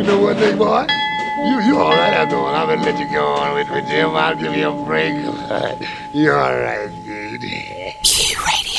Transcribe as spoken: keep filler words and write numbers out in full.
know one thing, boy? You you all right after all. I'm gonna let you go on with, with Jim. I'll give you a break. You all right, dude.